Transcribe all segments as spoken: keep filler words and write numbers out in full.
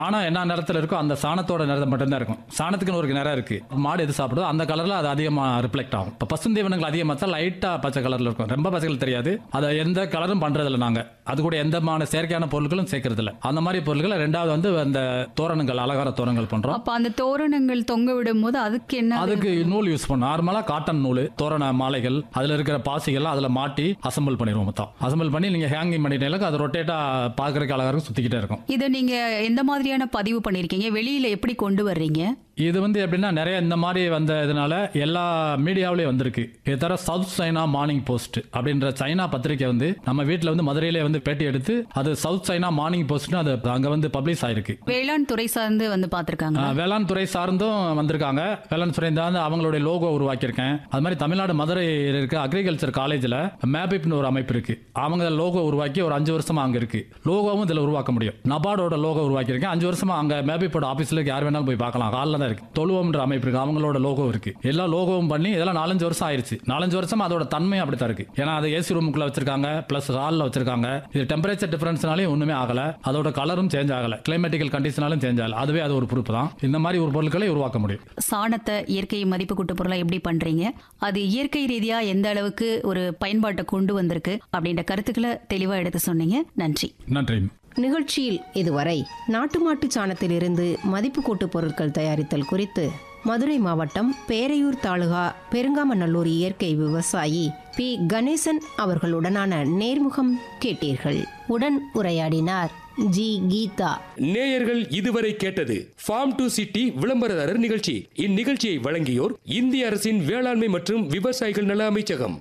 ஆனா என்ன நிறத்துல இருக்கோ அந்த சாணத்தோட நிறம் மட்டும்தான் இருக்கும். சாணத்துக்குன்னு ஒரு நிறம் இருக்கு. மாடு எது சாப்பிடுதோ அந்த கலர்ல அது அதிகமா ரிஃப்ளெக்ட் ஆகும். இப்ப பசுந்தீவனங்கள் அதிகமா தான் லைட்டா பச்சை கலர்ல இருக்கும். ரொம்ப பச்சை கலர் தெரியாது. அதை எந்த கலரும் பண்றதில்ல நாங்க. அது கூட எந்தமான செயற்கையான பொருட்களும் சேர்க்கறது இல்ல. அந்த மாதிரி பொருட்களை ரெண்டாவது வந்து அந்த தோரணங்கள், அலங்கார தோரணங்கள் பண்றோம். அப்ப அந்த தோரணங்கள் தொங்க விடும் போது அதுக்கு என்ன? அதுக்கு நூல் யூஸ் பண்ணும். நார்மலா காட்டன் நூல், தோரண மாலைகள், அதுல இருக்கிற பாசிகள் அதுல மாட்டி அசம்பிள் பண்ணிடுவோம். மொத்தம் அசம்பிள் பண்ணி நீங்க ஹேங்கிங் பண்ணிட்டீங்க, அது ரொட்டேட்டா பாக்குறதுக்கு அழகா இருக்கும், சுத்திக்கிட்டே இருக்கும். இதை நீங்க எந்த மாதிரியான பதிவு பண்ணிருக்கீங்க? வெளியில எப்படி கொண்டு வர்றீங்க? இது வந்து எப்படின்னா நிறைய இந்த மாதிரி வந்ததுனால எல்லா மீடியாவிலையும் வந்திருக்கு. இது தவிர சவுத் சைனா மார்னிங் போஸ்ட் அப்படின்ற சைனா பத்திரிகை வந்து நம்ம வீட்டில் வந்து மதுரையிலே வந்து பேட்டி எடுத்து அது சவுத் சைனா மார்னிங் போஸ்ட்னு அது அங்கே வந்து பப்ளிஷ் ஆயிருக்கு. வேளாண் துறை சார்ந்து வந்து பார்த்துருக்காங்க. வேளாண் துறை சார்ந்தும் வந்திருக்காங்க. வேளாண் துறை சார்ந்து அவங்களுடைய லோகோ உருவாக்கியிருக்கேன். அது மாதிரி தமிழ்நாடு மதுரையில் இருக்க அக்ரிகல்ச்சர் காலேஜில் மேபிப்னு ஒரு அமைப்பு இருக்கு. அவங்க லோகோ உருவாக்கி ஒரு அஞ்சு வருஷமா அங்கே இருக்கு. லோகோவும் இதில் உருவாக்க முடியும். நபார்டோட லோகோ உருவாக்கியிருக்கேன். அஞ்சு வருஷமா அங்கே மேபிப்போட ஆஃபீஸில் யார் வேணாலும் போய் பார்க்கலாம். காலில் தான் இருக்கு. தொழுவம்ன்ற அமைப்பு இருக்கு. அவங்களோட லோகோ இருக்கு. எல்லா லோகோவும் பண்ணி இதெல்லாம் நாலஞ்சு வருஷம் ஆயிருச்சு. நாலஞ்சு வருஷமா அதோட தன்மை அப்படித்தான் இருக்கு. ஏன்னா அது ஏசி ரூமுக்குள்ள வச்சிருக்காங்க, பிளஸ் ஹாலில் வச்சிருக்காங்க. இது டெம்பரேச்சர் டிஃபரன்ஸ்னாலையும் ஒண்ணுமே ஆகல. அதோட கலரும் சேஞ்ச் ஆகல, கிளைமேட்டிக்கல் கண்டிஷனாலும் சேஞ்ச் ஆகல. அதுவே அது ஒரு பொறுப்பு தான். இந்த மாதிரி ஒரு பொருட்களை உருவாக்க முடியும். சாணத்தை இயற்கை மதிப்பு கூட்டு பொருளா எப்படி பண்றீங்க? அது இயற்கை ரீதியா எந்த அளவுக்கு ஒரு பயன்பாட்டை கொண்டு வந்திருக்கு அப்படின்ற கருத்துக்களை தெளிவா எடுத்து சொன்னீங்க. நன்றி. நன்றி. நிகழ்ச்சியில் இதுவரை நாட்டு மாட்டு சாணத்திலிருந்து மதிப்பு கூட்டு பொருட்கள் தயாரித்தல் குறித்து மதுரை மாவட்டம் பேரையூர் தாலுகா பெருங்காமநல்லூர் இயற்கை விவசாயி பி கணேசன் அவர்களுடனான நேர்முகம் கேட்டீர்கள். உடன் உரையாடினார் ஜி கீதா. நேயர்கள் இதுவரை கேட்டது ஃபார்ம் டு சிட்டி விளம்பரதாரர் நிகழ்ச்சி. இந்நிகழ்ச்சியை வழங்கியோர் இந்திய அரசின் வேளாண்மை மற்றும் விவசாயிகள் நல அமைச்சகம்.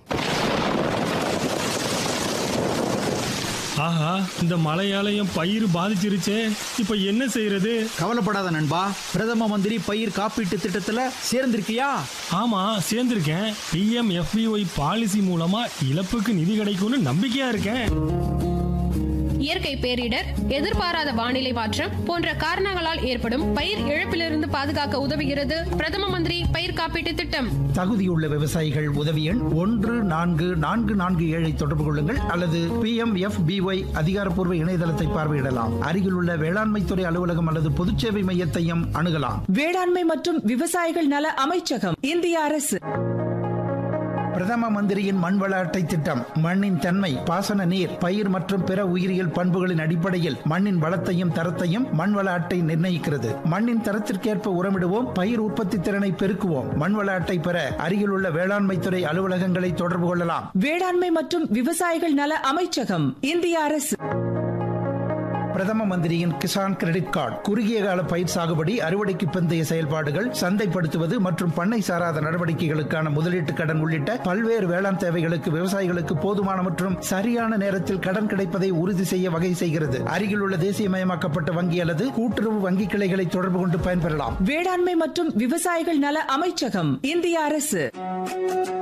ஆஹா, இந்த மழையாலையும் பயிர் பாதிச்சிருச்சே, இப்ப என்ன செய்யறது? கவலைப்படாத நண்பா, பிரதம மந்திரி பயிர் காப்பீட்டு திட்டத்துல சேர்ந்திருக்கியா? ஆமா, சேர்ந்திருக்கேன். B M F B Y policy மூலமா இழப்புக்கு நிதி கிடைக்கும்னு நம்பிக்கையா இருக்கேன். இயற்கை பேரிடர், எதிர்பாராத வானிலை மாற்றம் போன்ற காரணங்களால் ஏற்படும் பயிர் இழப்பிலிருந்து பாதுகாக்க உதவுகிறது பிரதம மந்திரி பயிர் காப்பீட்டு திட்டம். தகுதியுள்ள விவசாயிகள் உதவி எண் ஒன்று நான்கு நான்கு நான்கு ஏழை தொடர்பு கொள்ளுங்கள் அல்லது B M F B Y அதிகாரப்பூர்வ இணையதளத்தை பார்வையிடலாம். அருகிலுள்ள வேளாண்மை துறை அலுவலகம் அல்லது பொதுச்சேவை மையத்தையும் அணுகலாம். வேளாண்மை மற்றும் விவசாயிகள் நல அமைச்சகம், இந்திய அரசு. பிரதம மந்திரியின் மண்வள அட்டை திட்டம் மண்ணின் தன்மை, பாசன நீர், பயிர் மற்றும் பிற உயிரியல் பண்புகளின் அடிப்படையில் மண்ணின் வளத்தையும் தரத்தையும் மண்வள அட்டை நிர்ணயிக்கிறது. மண்ணின் தரத்திற்கேற்ப உரமிடுவோம், பயிர் உற்பத்தி திறனை பெருக்குவோம். மண்வள அட்டை பெற அருகிலுள்ள வேளாண்மை துறை அலுவலகங்களை தொடர்பு கொள்ளலாம். வேளாண்மை மற்றும் விவசாயிகள் நல அமைச்சகம், இந்திய அரசு. பிரதம மந்திரியின் கிசான் கிரெடிட் கார்டு குறுகிய கால பயிர் சாகுபடி, அறுவடைக்கு பிந்தைய செயல்பாடுகள், சந்தைப்படுத்துவது மற்றும் பண்ணை சாராத நடவடிக்கைகளுக்கான முதலீட்டு கடன் உள்ளிட்ட பல்வேறு வேளாண் தேவைகளுக்கு விவசாயிகளுக்கு போதுமான மற்றும் சரியான நேரத்தில் கடன் கிடைப்பதை உறுதி செய்ய வகை செய்கிறது. அருகில் உள்ள தேசியமயமாக்கப்பட்ட வங்கி அல்லது கூட்டுறவு வங்கி கிளைகளை தொடர்பு கொண்டு பயன்பெறலாம். வேளாண்மை மற்றும் விவசாயிகள் நல அமைச்சகம், இந்திய அரசு.